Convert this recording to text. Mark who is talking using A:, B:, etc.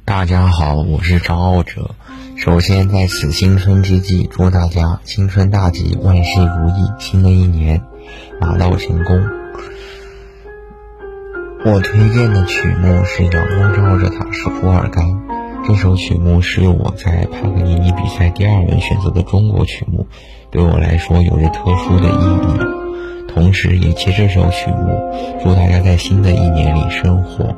A: 大家好，我是张傲哲。首先在此新春之际，祝大家新春大吉，万事如意，新的一年马到成功。我推荐的曲目是《阳光照着塔什库尔干》，这首曲目是我在帕格尼尼比赛第2轮选择的中国曲目，对我来说有着特殊的意义。同时也借这首曲目祝大家在新的一年里生活